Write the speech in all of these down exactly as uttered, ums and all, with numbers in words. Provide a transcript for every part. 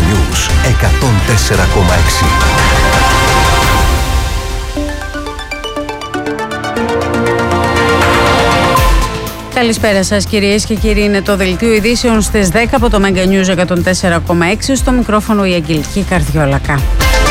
News εκατόν τέσσερα κόμμα έξι. Καλησπέρα σας κυρίες και κύριοι, είναι το Δελτίο Ειδήσεων στις δέκα από το Mega News εκατόν τέσσερα κόμμα έξι, στο μικρόφωνο η Αγγελική Καρδιόλακα.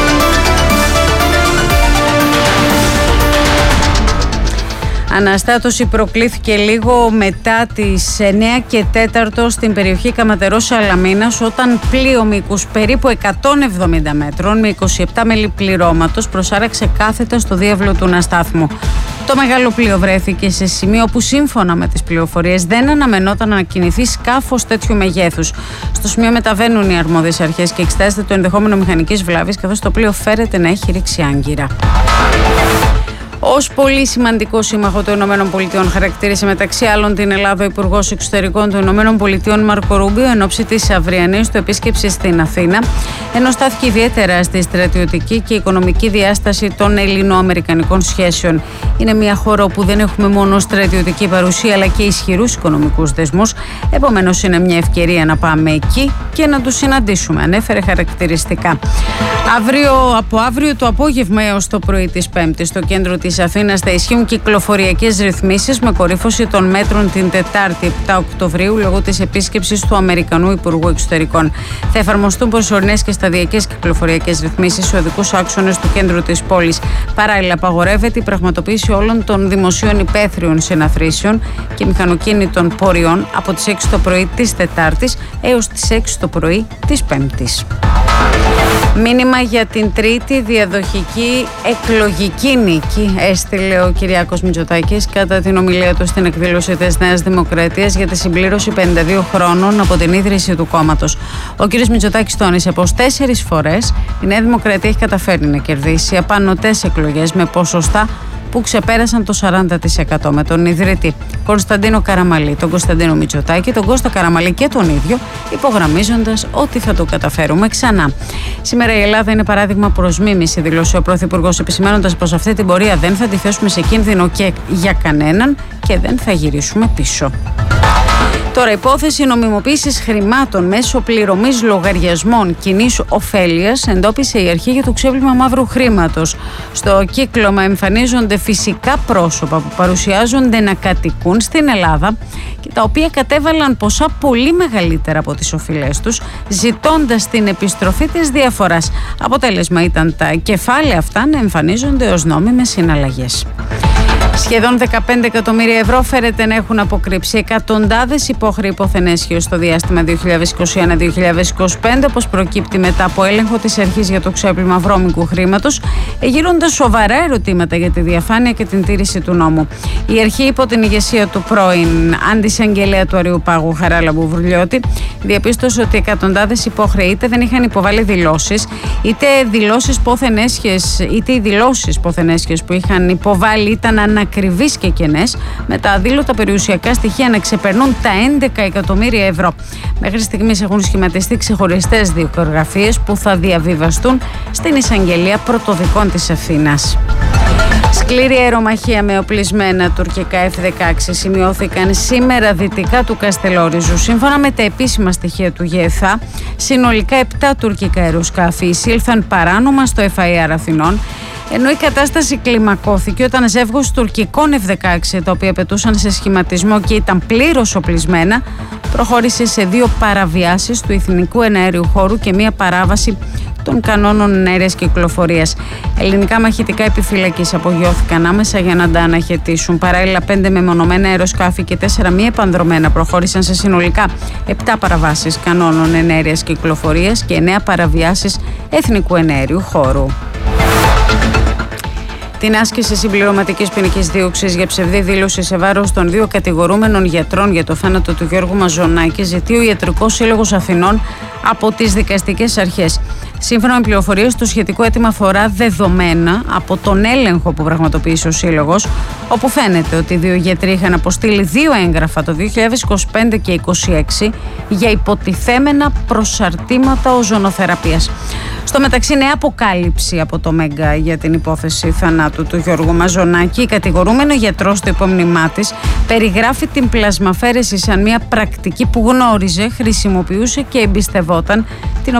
Αναστάτωση προκλήθηκε λίγο μετά τις εννέα και τέσσερα στην περιοχή Καματερός Σαλαμίνας, όταν πλοίο μήκους περίπου εκατόν εβδομήντα μέτρων με είκοσι επτά μέλη πληρώματος προσάραξε κάθετα στο διάβλο του Αναστάθμου. Το μεγάλο πλοίο βρέθηκε σε σημείο που σύμφωνα με τις πληροφορίες δεν αναμενόταν να κινηθεί σκάφος τέτοιου μεγέθους. Στο σημείο μεταβαίνουν οι αρμόδιες αρχές και εξετάζεται το ενδεχόμενο μηχανικής βλάβης, καθώς το πλοίο φέρεται να έχει ρίξει άγκυρα. Ως πολύ σημαντικό σύμμαχο των ΗΠΑ χαρακτήρισε μεταξύ άλλων την Ελλάδα ο Υπουργός Εξωτερικών των ΗΠΑ Μάρκο Ρούμπιο εν ώψη της αυριανής του επίσκεψης στην Αθήνα, ενώ στάθηκε ιδιαίτερα στη στρατιωτική και οικονομική διάσταση των ελληνοαμερικανικών σχέσεων. Είναι μια χώρα όπου δεν έχουμε μόνο στρατιωτική παρουσία αλλά και ισχυρούς οικονομικούς δεσμούς. Επομένως, είναι μια ευκαιρία να πάμε εκεί και να τους συναντήσουμε, ανέφερε χαρακτηριστικά. Αύριο, από αύριο το απόγευμα έως το πρωί της Πέμπτης, στο κέντρο της Αθήνας θα ισχύουν κυκλοφοριακές ρυθμίσεις με κορύφωση των μέτρων την Τετάρτη επτά Οκτωβρίου λόγω της επίσκεψης του Αμερικανού Υπουργού Εξωτερικών. Θα εφαρμοστούν προσωρινές και σταδιακές κυκλοφοριακές ρυθμίσεις σε οδικούς άξονες του κέντρου της πόλης. Παράλληλα, απαγορεύεται η πραγματοποίηση όλων των δημοσίων υπαίθριων συναθρήσεων και μηχανοκίνητων πορειών από τις έξι το πρωί της Τετάρτης έως τις έξι το πρωί της Πέμπτης. Μήνυμα για την τρίτη διαδοχική εκλογική νίκη έστειλε ο Κυριάκος Μητσοτάκης κατά την ομιλία του στην εκδήλωση της Νέας Δημοκρατίας για τη συμπλήρωση πενήντα δύο χρόνων από την ίδρυση του κόμματος. Ο κ. Μητσοτάκης τόνισε πως τέσσερις φορές η Νέα Δημοκρατία έχει καταφέρει να κερδίσει απανωτές εκλογές με ποσοστά που ξεπέρασαν το σαράντα τοις εκατό, με τον ιδρύτη Κωνσταντίνο Καραμαλή, τον Κωνσταντίνο Μητσοτάκη, τον Κώστα Καραμαλή και τον ίδιο, υπογραμμίζοντας ότι θα το καταφέρουμε ξανά. Σήμερα η Ελλάδα είναι παράδειγμα προς μίμηση, δήλωσε ο Πρωθυπουργός, επισημαίνοντας πως αυτή την πορεία δεν θα τη θέσουμε σε κίνδυνο και για κανέναν και δεν θα γυρίσουμε πίσω. Τώρα, υπόθεση νομιμοποίησης χρημάτων μέσω πληρωμής λογαριασμών κοινής ωφέλειας εντόπισε η αρχή για το ξέπλυμα μαύρου χρήματος. Στο κύκλωμα εμφανίζονται φυσικά πρόσωπα που παρουσιάζονται να κατοικούν στην Ελλάδα και τα οποία κατέβαλαν ποσά πολύ μεγαλύτερα από τις οφειλές τους, ζητώντας την επιστροφή της διαφοράς. Αποτέλεσμα ήταν τα κεφάλαια αυτά να εμφανίζονται ως νόμιμες συναλλαγές. Σχεδόν δεκαπέντε εκατομμύρια ευρώ φέρεται να έχουν αποκρύψει εκατοντάδες υπόχρεοι υποθενέσχεως στο διάστημα δύο χιλιάδες είκοσι ένα με δύο χιλιάδες είκοσι πέντε, όπως προκύπτει μετά από έλεγχο της αρχής για το ξέπλυμα βρώμικου χρήματος, γύροντας σοβαρά ερωτήματα για τη διαφάνεια και την τήρηση του νόμου. Η αρχή, υπό την ηγεσία του πρώην αντισαγγελέα του Αριουπάγου Χαράλαμπου Βρουλιώτη, διαπίστωσε ότι εκατοντάδες υπόχρεοι είτε δεν είχαν υποβάλει δηλώσεις, είτε δηλώσεις πόθενέσχες, είτε οι δηλώσεις πόθενέσχες που είχαν υποβάλει ήταν ανακριβείς και κενές, με τα αδήλωτα περιουσιακά στοιχεία να ξεπερνούν τα έντεκα εκατομμύρια ευρώ. Μέχρι στιγμής έχουν σχηματιστεί ξεχωριστές δικογραφίες που θα διαβιβαστούν στην εισαγγελία πρωτοδικών της Αθήνας. Σκληρή αερομαχία με οπλισμένα τουρκικά εφ δεκαέξι σημειώθηκαν σήμερα δυτικά του Καστελόριζου. Σύμφωνα με τα επίσημα στοιχεία του ΓΕΘΑ, συνολικά επτά τουρκικά αεροσκάφη εισήλθαν παράνομα στο εφ άι αρ Αθηνών, ενώ η κατάσταση κλιμακώθηκε όταν ζεύγος τουρκικών εφ δεκαέξι, τα οποία πετούσαν σε σχηματισμό και ήταν πλήρως οπλισμένα, προχώρησε σε δύο παραβιάσεις του εθνικού εναέριου χώρου και μία παράβαση των κανόνων εναέρειας κυκλοφορίας. Ελληνικά μαχητικά επιφυλακής απογειώθηκαν άμεσα για να τα αναχαιτήσουν. Παράλληλα, πέντε μεμονωμένα αεροσκάφη και τέσσερα μη επανδρομένα προχώρησαν σε συνολικά επτά παραβάσεις κανόνων εναέρειας κυκλοφορίας και εννέα παραβιάσεις εθνικού εναέριου χώρου. Την άσκηση συμπληρωματικής ποινικής δίωξης για ψευδή δήλωση σε βάρος των δύο κατηγορούμενων γιατρών για το θάνατο του Γιώργου Μαζονάκη ζητεί ο Ιατρικός Σύλλογος Αθηνών από τις δικαστικές αρχές. Σύμφωνα με πληροφορίες, το σχετικό αίτημα αφορά δεδομένα από τον έλεγχο που πραγματοποίησε ο Σύλλογος, όπου φαίνεται ότι οι δύο γιατροί είχαν αποστείλει δύο έγγραφα το δύο χιλιάδες είκοσι πέντε και είκοσι έξι για υποτιθέμενα προσαρτήματα οζονοθεραπείας. Στο μεταξύ, νέα αποκάλυψη από το Μέγκα για την υπόθεση θανάτου του Γιώργου Μαζονάκη. Η κατηγορούμενο γιατρός στο υπόμνημά της περιγράφει την πλασμαφέρεση σαν μια πρακτική που γνώριζε, χρησιμοποιούσε και εμπιστευόταν, την